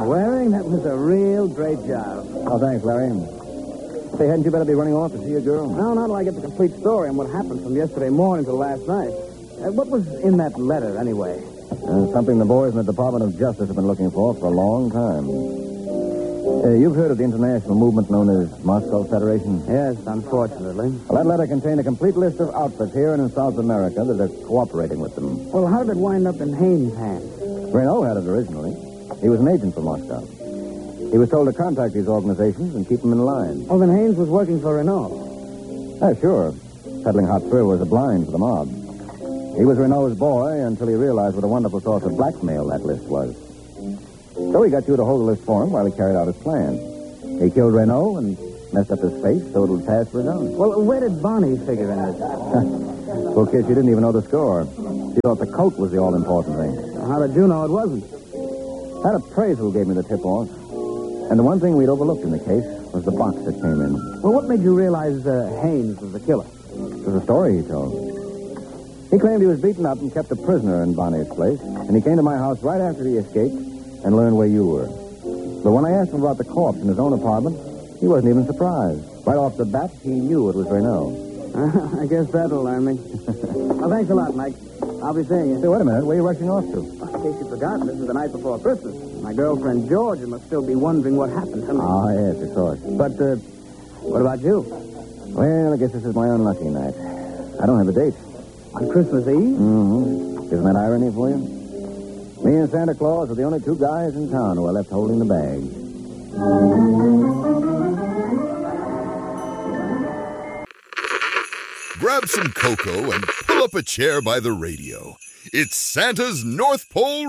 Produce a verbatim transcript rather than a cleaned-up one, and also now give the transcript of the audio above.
Waring, that was a real great job. Oh, thanks, Larry. Say, hadn't you better be running off to see a girl? No, not till I get the complete story on what happened from yesterday morning till last night. Uh, what was in that letter, anyway? Uh, something the boys in the Department of Justice have been looking for for a long time. Uh, you've heard of the international movement known as Moscow Federation? Yes, unfortunately. Well, that letter contained a complete list of outfits here and in South America that are cooperating with them. Well, how did it wind up in Haynes' hands? Renault had it originally. He was an agent for Moscow. He was told to contact these organizations and keep them in line. Oh, then Haynes was working for Renault. Yeah, sure. Peddling hot thrill was a blind for the mob. He was Renault's boy until he realized what a wonderful source of blackmail that list was. So he got you to hold the list for him while he carried out his plan. He killed Renault and messed up his face so it would pass for his own. Well, where did Bonnie figure in it? Well, kid, she didn't even know the score. She thought the coat was the all-important thing. How did you know it wasn't? That appraisal gave me the tip-off. And the one thing we'd overlooked in the case was the box that came in. Well, what made you realize uh, Haynes was the killer? It was a story he told. He claimed he was beaten up and kept a prisoner in Bonnie's place, and he came to my house right after he escaped and learned where you were. But when I asked him about the corpse in his own apartment, he wasn't even surprised. Right off the bat, he knew it was Renault. Uh, I guess that'll learn me. Well, thanks a lot, Mike. I'll be seeing you. Hey, wait a minute. Where are you rushing off to? In case you've forgotten, this is the night before Christmas. My girlfriend Georgia must still be wondering what happened to me. Ah, yes, of course. But, uh, what about you? Well, I guess this is my unlucky night. I don't have a date. On Christmas Eve? Mm-hmm. Isn't that irony for you? Me and Santa Claus are the only two guys in town who are left holding the bag. Grab some cocoa and pull up a chair by the radio. It's Santa's North Pole